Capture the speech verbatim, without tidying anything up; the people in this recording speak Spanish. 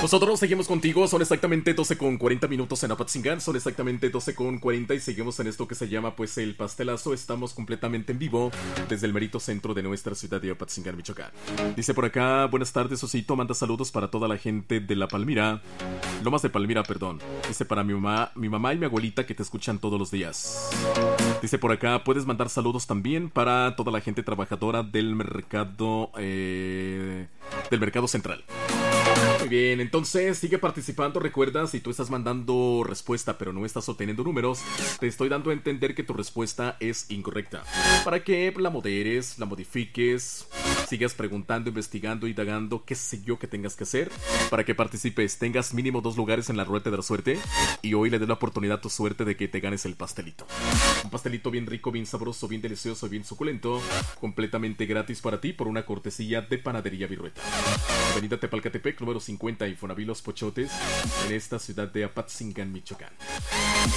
Nosotros seguimos contigo, son exactamente doce con cuarenta minutos en Apatzingán, son exactamente doce con cuarenta y seguimos en esto que se llama pues el pastelazo. Estamos completamente en vivo desde el merito centro de nuestra ciudad de Apatzingán, Michoacán. Dice por acá, buenas tardes Osito, manda saludos para toda la gente de La Palmira, Lomas de Palmira, perdón. Dice para mi mamá, mi mamá y mi abuelita que te escuchan todos los días. Dice por acá, puedes mandar saludos también para toda la gente trabajadora del mercado, eh, del mercado central. Muy bien, entonces sigue participando. Recuerda, si tú estás mandando respuesta pero no estás obteniendo números, te estoy dando a entender que tu respuesta es incorrecta. Para que la moderes, la modifiques, sigas preguntando, investigando, indagando, qué sé yo que tengas que hacer para que participes, tengas mínimo dos lugares en la ruleta de la suerte y hoy le des la oportunidad a tu suerte de que te ganes el pastelito. Un pastelito bien rico, bien sabroso, bien delicioso, bien suculento, completamente gratis para ti por una cortesía de Panadería Virueta. Avenida Tepalcatepec, número cincuenta, Infonavit Los Pochotes, en esta ciudad de Apatzingán, Michoacán.